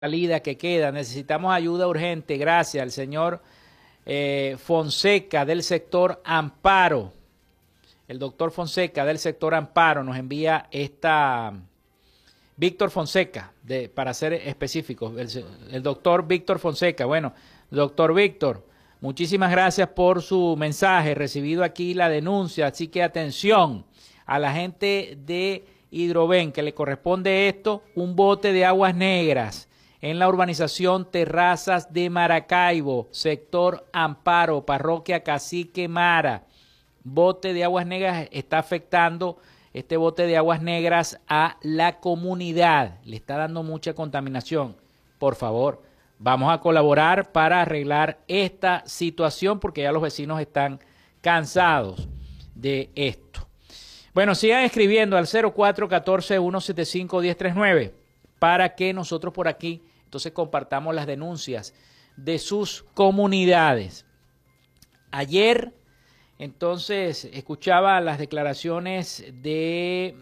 salida que queda. Necesitamos ayuda urgente. Gracias al señor Fonseca del sector Amparo. El doctor Fonseca del sector Amparo nos envía esta... Víctor Fonseca, para ser específicos, el doctor Víctor Fonseca. Bueno, doctor Víctor, muchísimas gracias por su mensaje. Recibido aquí la denuncia, así que atención a la gente de Hidroven, que le corresponde esto, un bote de aguas negras en la urbanización Terrazas de Maracaibo, sector Amparo, parroquia Cacique Mara. Bote de aguas negras está afectando, este bote de aguas negras, a la comunidad. Le está dando mucha contaminación. Por favor, vamos a colaborar para arreglar esta situación porque ya los vecinos están cansados de esto. Bueno, sigan escribiendo al 0414-175-1039 para que nosotros por aquí entonces compartamos las denuncias de sus comunidades. Ayer, entonces, escuchaba las declaraciones de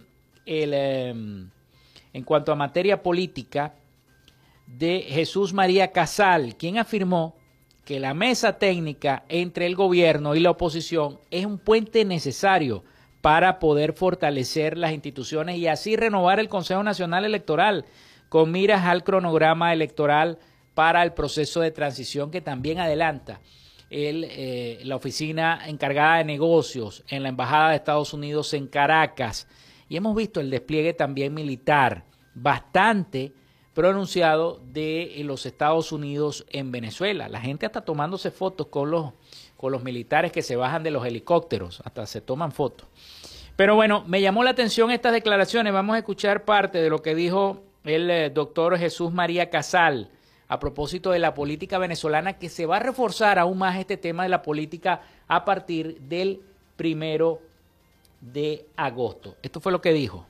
en cuanto a materia política de Jesús María Casal, quien afirmó que la mesa técnica entre el gobierno y la oposición es un puente necesario para poder fortalecer las instituciones y así renovar el Consejo Nacional Electoral con miras al cronograma electoral para el proceso de transición que también adelanta la oficina encargada de negocios en la Embajada de Estados Unidos en Caracas. Y hemos visto el despliegue también militar bastante pronunciado de los Estados Unidos en Venezuela. La gente está tomándose fotos con los militares que se bajan de los helicópteros, hasta se toman fotos. Pero bueno, me llamó la atención estas declaraciones. Vamos a escuchar parte de lo que dijo el doctor Jesús María Casal a propósito de la política venezolana, que se va a reforzar aún más este tema de la política a partir del 1 de agosto. Esto fue lo que dijo.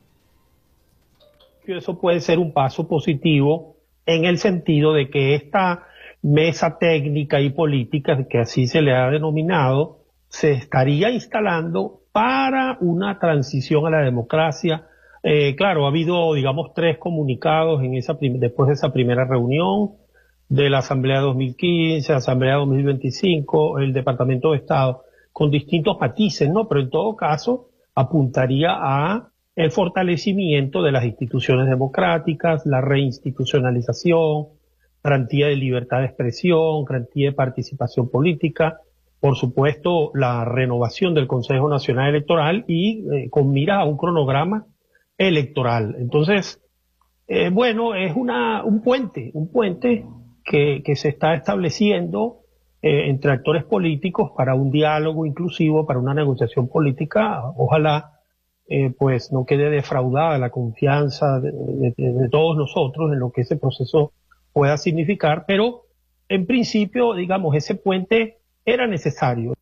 Eso puede ser un paso positivo en el sentido de que esta mesa técnica y política, que así se le ha denominado, se estaría instalando para una transición a la democracia. Claro, ha habido, digamos, 3 comunicados después de esa primera reunión de la Asamblea 2015, Asamblea 2025, el Departamento de Estado, con distintos matices, ¿no? Pero en todo caso apuntaría a el fortalecimiento de las instituciones democráticas, la reinstitucionalización, garantía de libertad de expresión, garantía de participación política, por supuesto la renovación del Consejo Nacional Electoral y con mira a un cronograma electoral. Entonces, bueno, es un puente que se está estableciendo entre actores políticos para un diálogo inclusivo, para una negociación política. Ojalá pues no quede defraudada la confianza de todos nosotros en lo que ese proceso pueda significar, pero en principio, digamos, ese puente era necesario.